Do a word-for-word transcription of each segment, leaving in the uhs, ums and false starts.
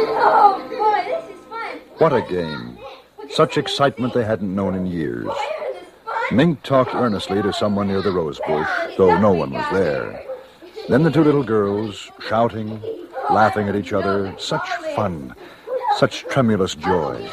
Oh, boy, this is fun. What a game. Such excitement they hadn't known in years. Mink talked earnestly to someone near the rose bush, though no one was there. Then the two little girls, shouting, laughing at each other, such fun, such tremulous joy.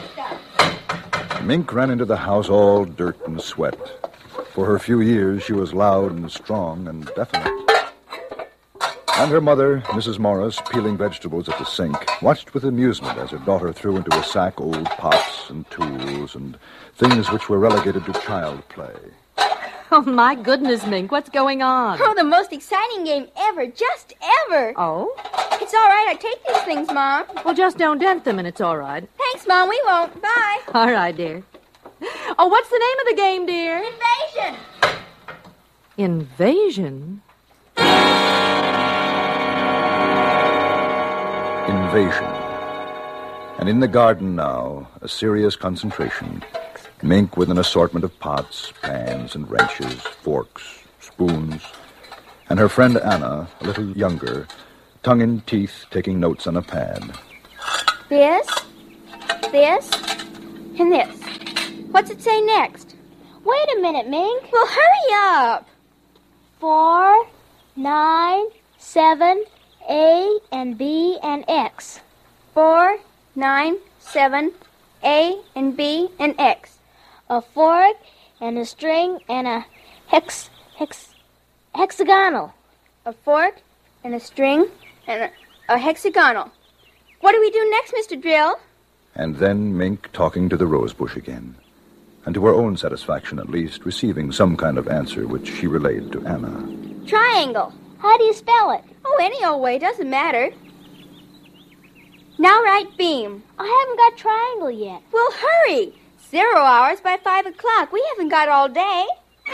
Mink ran into the house all dirt and sweat. For her few years, she was loud and strong and definite. And her mother, Missus Morris, peeling vegetables at the sink, watched with amusement as her daughter threw into a sack old pots and tools and things which were relegated to child play. Oh, my goodness, Mink, what's going on? Oh, the most exciting game ever, just ever. Oh? It's all right, I take these things, Mom. Well, just don't dent them and it's all right. Thanks, Mom, we won't. Bye. All right, dear. Oh, what's the name of the game, dear? Invasion. Invasion? Invasion. And in the garden now, a serious concentration. Mink with an assortment of pots, pans, and wrenches, forks, spoons. And her friend Anna, a little younger, tongue in teeth, taking notes on a pad. This, this, and this. What's it say next? Wait a minute, Mink. Well, hurry up. Four, nine, seven, A, and B, and X. Four, nine, seven, A, and B, and X. A fork, and a string, and a hex, hex, hexagonal. A fork, and a string, and a, a hexagonal. What do we do next, Mister Drill? And then Mink talking to the rosebush again. And to her own satisfaction, at least, receiving some kind of answer which she relayed to Anna. Triangle. How do you spell it? Oh, any old way, doesn't matter. Now write beam. I haven't got triangle yet. Well, hurry. Zero hours by five o'clock. We haven't got all day.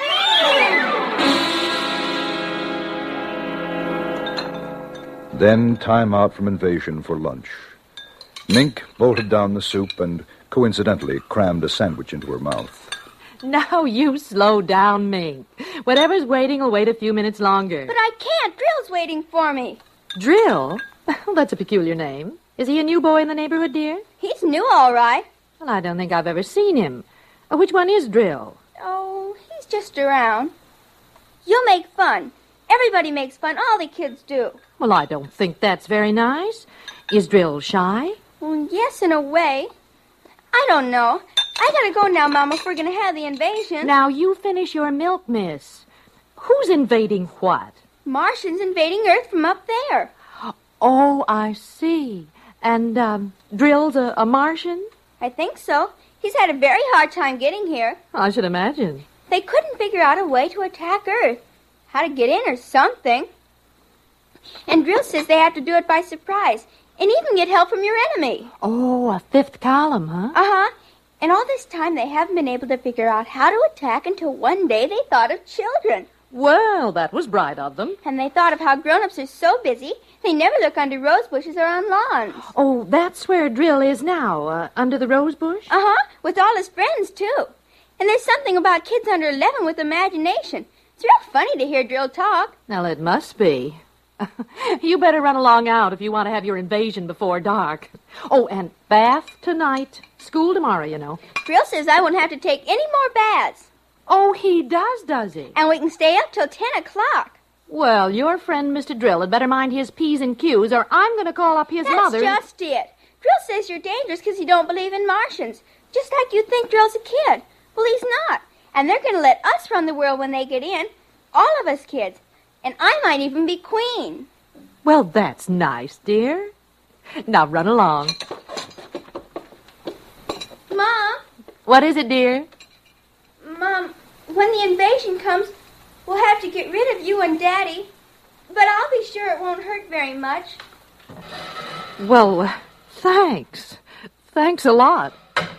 Then time out from Invasion for lunch. Mink bolted down the soup and coincidentally crammed a sandwich into her mouth. Now you slow down, Mink. Whatever's waiting will wait a few minutes longer. But I can't. Drill's waiting for me. Drill? Well, that's a peculiar name. Is he a new boy in the neighborhood, dear? He's new, all right. Well, I don't think I've ever seen him. Uh, which one is Drill? Oh, he's just around. You'll make fun. Everybody makes fun. All the kids do. Well, I don't think that's very nice. Is Drill shy? Well, yes, in a way. I don't know. I gotta go now, Mama, if we're gonna have the invasion. Now, you finish your milk, miss. Who's invading what? Martians invading Earth from up there. Oh, I see. And, um, Drill's a, a Martian? I think so. He's had a very hard time getting here. I should imagine. They couldn't figure out a way to attack Earth. How to get in or something. And Drill says they have to do it by surprise. And even get help from your enemy. Oh, a fifth column, huh? Uh-huh. And all this time they haven't been able to figure out how to attack until one day they thought of children. Well, that was bright of them. And they thought of how grown-ups are so busy, they never look under rose bushes or on lawns. Oh, that's where Drill is now, uh, under the rose bush? Uh-huh, with all his friends, too. And there's something about kids under eleven with imagination. It's real funny to hear Drill talk. Well, it must be. You better run along out if you want to have your invasion before dark. Oh, and bath tonight. School tomorrow, you know. Drill says I won't have to take any more baths. Oh, he does, does he? And we can stay up till ten o'clock. Well, your friend, Mister Drill, had better mind his P's and Q's, or I'm going to call up his That's mother. That's just it. Drill says you're dangerous because you don't believe in Martians. Just like you think Drill's a kid. Well, he's not. And they're going to let us run the world when they get in. All of us kids. And I might even be queen. Well, that's nice, dear. Now run along. Mom. What is it, dear? Mom, when the invasion comes, we'll have to get rid of you and Daddy. But I'll be sure it won't hurt very much. Well, thanks. Thanks a lot.